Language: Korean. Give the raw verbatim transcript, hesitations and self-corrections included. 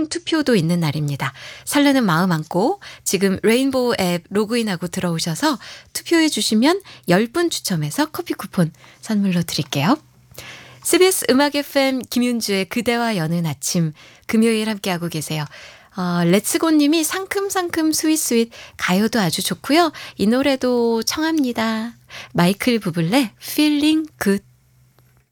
생중계송 투표도 있는 날입니다. 설레는 마음 안고 지금 레인보우 앱 로그인하고 들어오셔서 투표해 주시면 열 분 추첨해서 커피 쿠폰 선물로 드릴게요. 씨비에스 음악 에프엠 김윤주의 그대와 여는 아침 금요일 함께하고 계세요. 어, 렛츠고님이 상큼상큼 스윗스윗 가요도 아주 좋고요. 이 노래도 청합니다. 마이클 부블레 Feeling Good.